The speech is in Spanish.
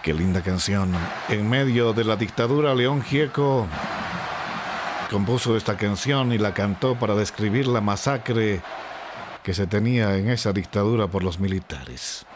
Qué linda canción. En medio de la dictadura, León Gieco compuso esta canción y la cantó para describir la masacre que se tenía en esa dictadura por los militares.